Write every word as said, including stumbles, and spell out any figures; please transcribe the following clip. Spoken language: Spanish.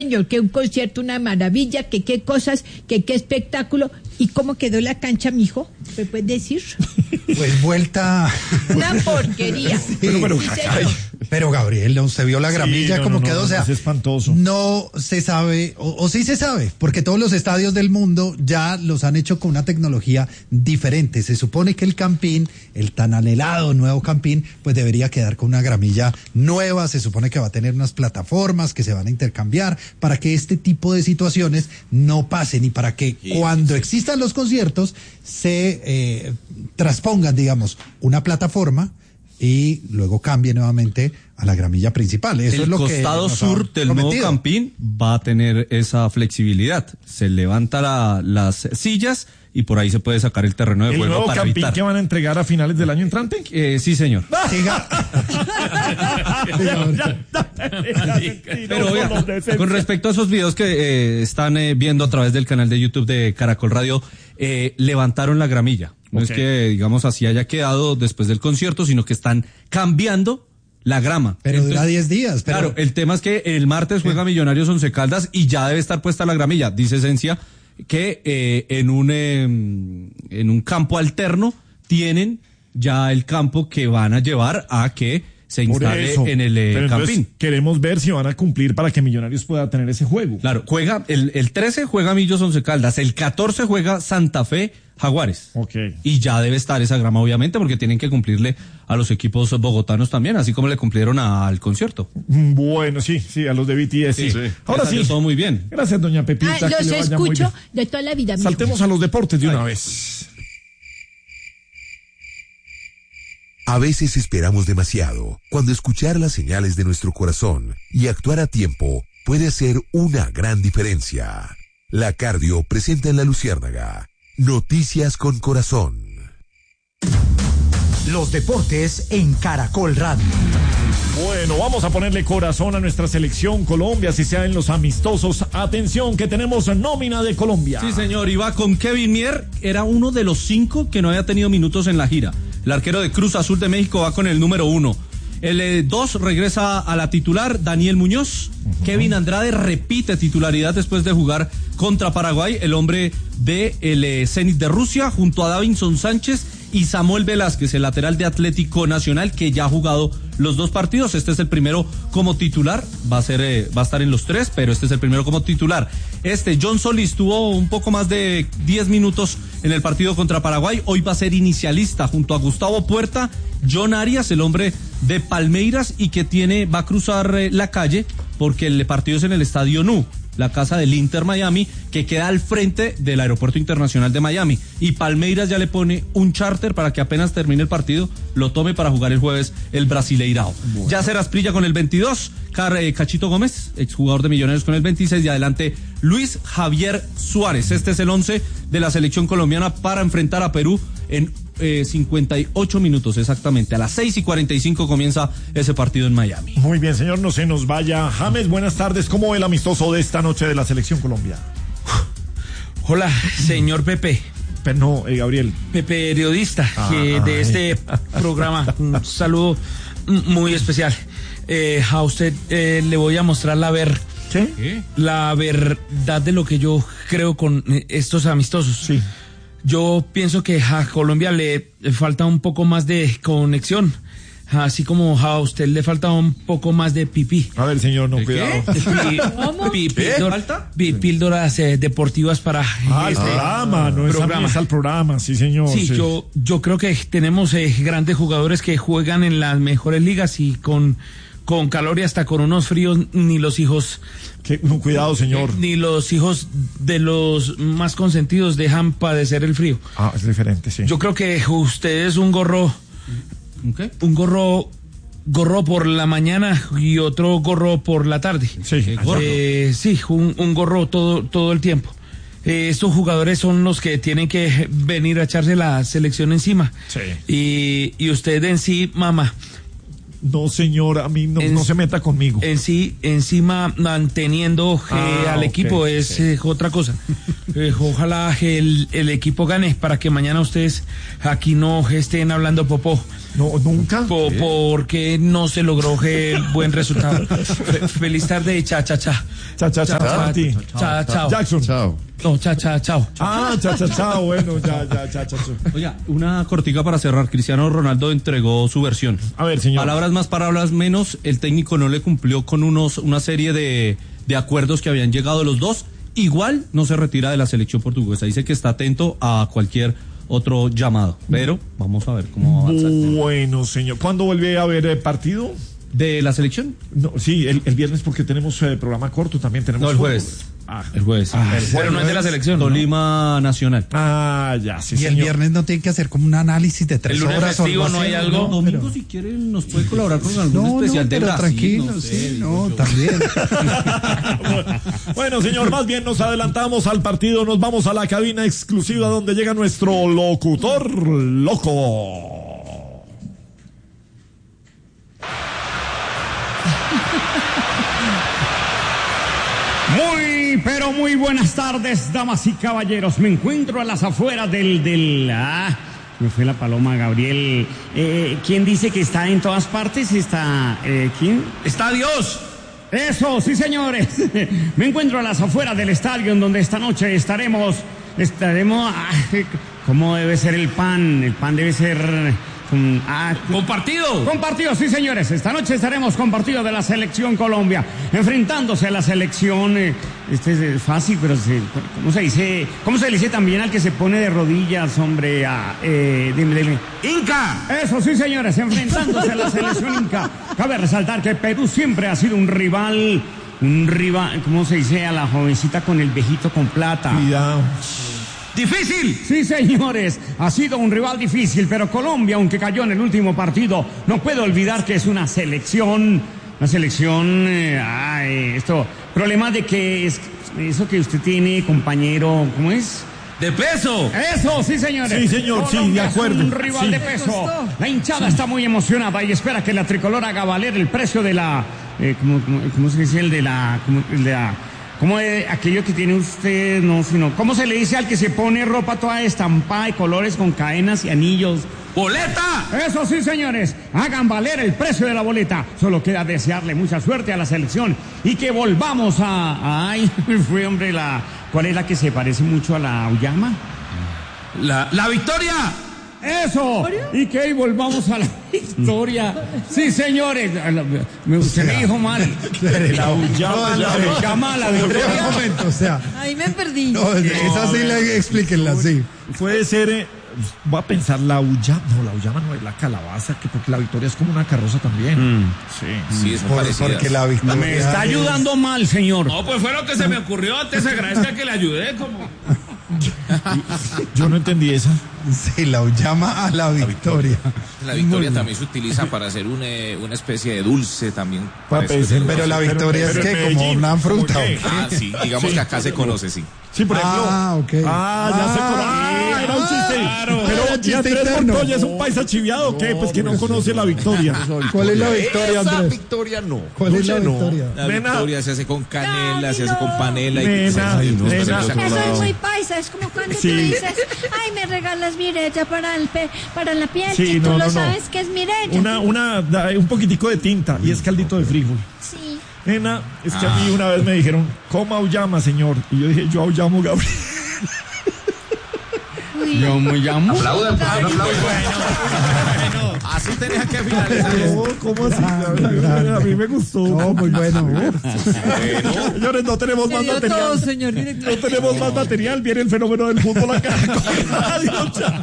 señor, que un concierto, una maravilla, que qué cosas, que qué espectáculo. ¿Y cómo quedó la cancha, mijo? ¿Me puedes decir? Pues vuelta... Una porquería. Sí, pero, pero, Sí, ay, pero Gabriel, ¿no? ¿Usted vio la gramilla sí, no, como no, quedó? No, o sea, es espantoso. No se sabe, o, o sí se sabe, porque todos los estadios del mundo ya los han hecho con una tecnología diferente. Se supone que el Campín, el tan anhelado nuevo Campín, pues debería quedar con una gramilla nueva. Se supone que va a tener unas plataformas que se van a intercambiar para que este tipo de situaciones no pasen y para que sí, cuando sí. existan los conciertos se eh, transpongan, digamos, una plataforma y luego cambie nuevamente a la gramilla principal. Eso el es lo costado que sur del nuevo Campín va a tener esa flexibilidad. Se levanta la, las sillas y por ahí se puede sacar el terreno de ¿El juego nuevo para Campín evitar. que van a entregar a finales del año entrante? Eh, sí, señor. Siga. Pero oiga, con respecto a esos videos que eh, están eh, viendo a través del canal de YouTube de Caracol Radio, eh, levantaron la gramilla. No okay. es que, digamos, así haya quedado después del concierto, sino que están cambiando la grama. Pero Entonces, dura diez días. Pero... Claro, el tema es que el martes juega Millonarios Once Caldas y ya debe estar puesta la gramilla. Dice Esencia que eh, en un eh, en un campo alterno tienen ya el campo que van a llevar a que se instale en el eh, Campín. Queremos ver si van a cumplir para que Millonarios pueda tener ese juego. Claro, juega el, el trece juega Millos Once Caldas, el catorce juega Santa Fe Jaguares. Okay. Y ya debe estar esa grama, obviamente, porque tienen que cumplirle a los equipos bogotanos también, así como le cumplieron al concierto. Bueno, sí, sí, a los de B T S. Sí, sí. Ahora sí. Todo muy bien. Gracias, doña Pepita. Ah, los escucho de toda la vida. Saltemos mijo. a los deportes de una Ay. vez. A veces esperamos demasiado, cuando escuchar las señales de nuestro corazón y actuar a tiempo puede hacer una gran diferencia. La Cardio presenta en La Luciérnaga Noticias con Corazón. Los deportes en Caracol Radio. Bueno, vamos a ponerle corazón a nuestra selección Colombia, si sea en los amistosos. Atención, que tenemos nómina de Colombia. Sí, señor, y va con Kevin Mier, era uno de los cinco que no había tenido minutos en la gira. El arquero de Cruz Azul de México va con el número uno. El eh, dos regresa a la titular, Daniel Muñoz. Uh-huh. Kevin Andrade repite titularidad después de jugar contra Paraguay, el hombre de el eh, Zenit de Rusia, junto a Davinson Sánchez y Samuel Velázquez, el lateral de Atlético Nacional, que ya ha jugado los dos partidos. Este es el primero como titular, va a ser, eh, va a estar en los tres, pero este es el primero como titular. Este, John Solís tuvo un poco más de diez minutos en el partido contra Paraguay, hoy va a ser inicialista junto a Gustavo Puerta, John Arias, el hombre de Palmeiras, y que tiene, va a cruzar eh, la calle, porque el partido es en el Estadio Nu, la casa del Inter Miami, que queda al frente del Aeropuerto Internacional de Miami. Y Palmeiras ya le pone un charter para que apenas termine el partido, lo tome para jugar el jueves el Brasileirao. Bueno. Yacer Asprilla con el veintidós, Car, eh, Cachito Gómez, exjugador de Millonarios, con el veintiséis, y adelante Luis Javier Suárez. Este es el once de la selección colombiana para enfrentar a Perú en eh, cincuenta y ocho minutos exactamente. A las seis y cuarenta y cinco comienza ese partido en Miami. Muy bien, señor, no se nos vaya. James, buenas tardes. ¿Cómo ve el amistoso de esta noche de la selección Colombia? Hola, señor Pepe. Pero no, eh, Gabriel. Pepe, periodista ah, que de este programa. Un saludo muy especial. Eh, a usted eh, le voy a mostrar la ver. ¿Qué? La verdad de lo que yo creo con estos amistosos. Sí. Yo pienso que a Colombia le falta un poco más de conexión, así como a usted le falta un poco más de pipí. A ver, señor, no, cuidado. Pi, pi, píldora, pi, píldoras eh, deportivas para ah, este el programa, no programa. Es al programa, sí, señor. Sí, sí. Yo, yo creo que tenemos eh, grandes jugadores que juegan en las mejores ligas y con, con calor y hasta con unos fríos, ni los hijos... ¿Qué? No, cuidado, señor. Ni los hijos de los más consentidos dejan padecer el frío. Ah, es diferente, sí. Yo creo que usted es un gorro... ¿Okay? Un gorro... Gorro por la mañana y otro gorro por la tarde. Sí, eh, sí, un, un gorro todo, todo el tiempo. Eh, estos jugadores son los que tienen que venir a echarse la selección encima. Sí. Y, y usted en sí, mamá, No, señor, a mí no, En- no se meta conmigo. En sí, encima manteniendo eh, Ah, al ok, equipo es sí. eh, otra cosa. Eh, ojalá el, el equipo gane para que mañana ustedes aquí no estén hablando popó. No, nunca. Po- porque no se logró el buen resultado. Fe- feliz tarde, cha, cha, cha. Cha, cha, cha, Santi. Cha, chao. Jackson. Chao. No, cha, cha, chao. Ah, cha, cha, cha, bueno, ya, ya, cha, cha, cha. Oiga, una cortica para cerrar. Cristiano Ronaldo entregó su versión. A ver, señor. Palabras más, palabras menos. El técnico no le cumplió con unos una serie de, de acuerdos que habían llegado los dos. Igual no se retira de la selección portuguesa. Dice que está atento a cualquier otro llamado. Pero vamos a ver cómo avanza. Bueno, señor. ¿Cuándo vuelve a haber eh, partido? ¿De la selección? No, sí, el, el viernes porque tenemos eh, programa corto, también tenemos. No, el fútbol. jueves. Ah, El jueves. Ah, Pero bueno, no es de la selección, ¿no? Tolima Nacional. ah, ya, sí, Y el señor. viernes no tiene que hacer como un análisis de tres El lunes horas o algo festivo no así, hay algo. Domingo, pero- si quiere, nos puede colaborar con algún No, especial no, de pero Brasil. tranquilo, no sé, sí, digo no, yo. también. Bueno, señor, más bien nos adelantamos al partido, nos vamos a la cabina exclusiva donde llega nuestro locutor loco. Muy, pero muy buenas tardes, damas y caballeros. Me encuentro a las afueras del... del ah, me fue la paloma, Gabriel. Eh, ¿Quién dice que está en todas partes? Está... Eh, ¿Quién? ¡Está Dios! Eso, sí, señores. Me encuentro a las afueras del estadio en donde esta noche estaremos... Estaremos... ah, ¿cómo debe ser el pan? El pan debe ser... mm, ah, ¡Compartido! Compartido, sí, señores. Esta noche estaremos con partido de la Selección Colombia, enfrentándose a la selección. Eh, este es eh, fácil, pero se, ¿cómo se dice? ¿Cómo se le dice también al que se pone de rodillas, hombre? A, eh, dime, dime. ¡Inca! Eso sí, señores, enfrentándose a la selección inca. Cabe resaltar que Perú siempre ha sido un rival, un rival, ¿cómo se dice? A la jovencita con el viejito con plata. Cuidado. ¡Difícil! Sí, señores, ha sido un rival difícil, pero Colombia, aunque cayó en el último partido, no puede olvidar que es una selección, una selección, eh, ay, esto, problema de que es, eso que usted tiene, compañero, ¿cómo es? ¡De peso! Eso, sí, señores. Sí, señor, sí, Colombia de acuerdo. Es un rival Sí. de peso. La hinchada está muy emocionada y espera que la tricolor haga valer el precio de la, eh, ¿cómo, cómo, cómo se dice el de la, cómo, el de la, ¿cómo de aquello que tiene usted? No, sino, ¿cómo se le dice al que se pone ropa toda estampada de colores con cadenas y anillos? ¡Boleta! Eso sí, señores, hagan valer el precio de la boleta. Solo queda desearle mucha suerte a la selección y que volvamos a... Ay, fue hombre la... ¿Cuál es la que se parece mucho a la Auyama? ¡La, la victoria! ¡Eso! Y que hoy volvamos a la victoria. Sí, señores. Me- Usted me dijo mal. La Auyama, la ya. Llama a la Pero un victoria. momento, o sea, Ahí me perdí. no, esa sí la explíquenla, sí. Puede ser, eh, voy a pensar la Uyama, no, la Uyama no es la calabaza, que porque la Victoria es como una carroza también. Sí. Sí, es Por- parecida. porque la victoria Me está es- ayudando mal, señor. No, pues fue lo que se me ocurrió antes. Agradezca que le ayudé, como. Yo no entendí esa. Sí, la llama a la victoria. La victoria también se utiliza para hacer una, una especie de dulce también. Pa- Parece pero- de Pero la Pero- victoria pero es en que como Medellín, una fruta. ¿cómo ¿o qué? qué? Ah, sí, digamos Sí. que acá se conoce, sí. Sí, por ejemplo. Ah, ok. Ah, ya se conoce. Ah, era un chiste. Claro. Pero Era ¿y chiste Andrés interno. Montoya es un paisa chiviado o qué? Pues que no conoce la Victoria. ¿Cuál es la victoria, Esa Andrés? victoria no. ¿Cuál es la Oye, no. victoria? La Nena. victoria se hace con canela, Ay, se hace con no. panela. Nena, y, nena. Eso es muy paisa, es como cuando Sí. tú dices, ay, me regalas mirella para el pe para la piel, Sí, y tú no, lo no, no. sabes que es mirella. Una, una, da- un poquitico de tinta y es caldito de frijol. Sí. Nena, es que a mí una vez me dijeron, ¿cómo aullama, señor? Y yo dije, yo aullamo, Gabriel. Uy. Yo me llamo. Aplaudan, así tenía que finalizar. No, ¿cómo así? Gabriel? A mí me gustó. No, muy bueno. Señores, no tenemos Se más dio material. todo, señor director. No tenemos más material. Viene el fenómeno del fútbol acá. Con Radio Chao.